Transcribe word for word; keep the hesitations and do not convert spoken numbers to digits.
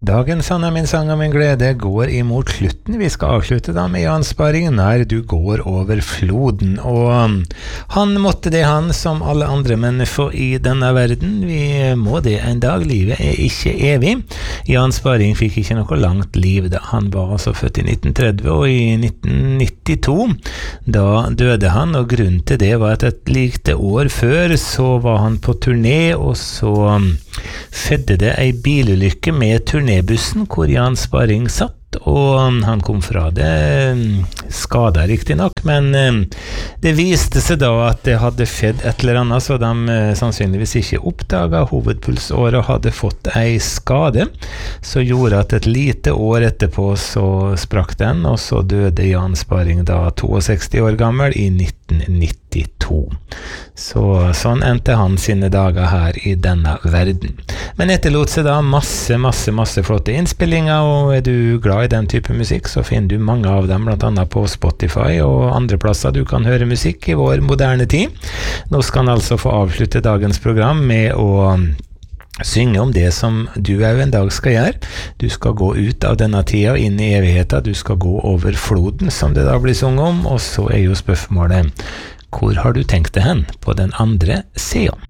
Dagens Sanna min sang og min glede går imot slutten. Vi skal avslutte da med Jan Sparring, Når du går over floden. Og han måtte det han som alle andre mennesker i denne verden. Vi må det en dag. Livet er ikke evig. Jan Sparring fikk ikke noe langt liv da. Han var altså født i nitten tretti, og i nitten nittito da døde han, og grunnen til det var at et likte år før så var han på turné, og så fødde det ei bilulykke med turnébussen hvor Jan Sparring satt, og han kom fra det skadet riktig nok, men det viste seg da at det hadde skjedd et eller annet, så de sannsynligvis ikke oppdaget hovedpulsåret hadde fått ei skade, så gjorde at et lite år etterpå så sprakk den, og så døde Jan Sparring da sekstito år gammel i nitten nittito. Så sånn endte han sine dager her i denne verden. Men etterlot seg da masse, masse, masse flotte innspillinger, og er du glad i den type musikk, så finner du mange av dem, blant annet på Spotify og andre plasser du kan høre musikk i vår moderne tid. Nå skal han altså få avslutte dagens program med å synge om det som du jo en dag skal gjøre. Du skal gå ut av denne tida og inn i evigheten. Du skal gå over floden, som det da blir sunget om, og så er jo spørsmålet, hvor har du tenkt det hen på den andre siden?